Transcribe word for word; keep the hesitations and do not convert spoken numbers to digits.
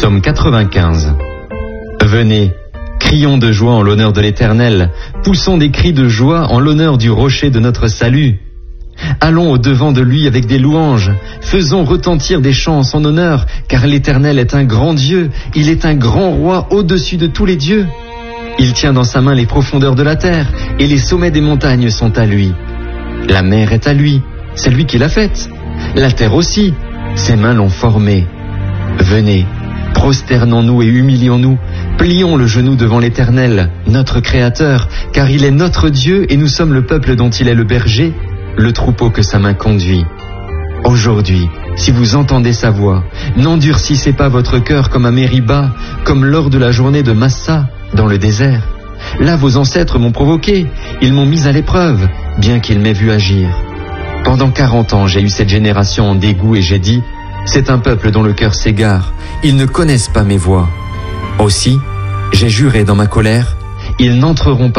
Psaume quatre-vingt-quinze. Venez, crions de joie en l'honneur de l'Éternel, poussons des cris de joie en l'honneur du rocher de notre salut. Allons au-devant de lui avec des louanges, faisons retentir des chants en son honneur, car l'Éternel est un grand Dieu, il est un grand roi au-dessus de tous les dieux. Il tient dans sa main les profondeurs de la terre, et les sommets des montagnes sont à lui. La mer est à lui, c'est lui qui l'a faite. La terre aussi, ses mains l'ont formée. Venez, prosternons-nous et humilions-nous, plions le genou devant l'Éternel, notre Créateur, car il est notre Dieu et nous sommes le peuple dont il est le berger, le troupeau que sa main conduit. Aujourd'hui, si vous entendez sa voix, n'endurcissez pas votre cœur comme à Mériba, comme lors de la journée de Massa, dans le désert. Là, vos ancêtres m'ont provoqué, ils m'ont mis à l'épreuve, bien qu'ils m'aient vu agir. Pendant quarante ans, j'ai eu cette génération en dégoût et j'ai dit, c'est un peuple dont le cœur s'égare, ils ne connaissent pas mes voies. Aussi, j'ai juré dans ma colère, ils n'entreront pas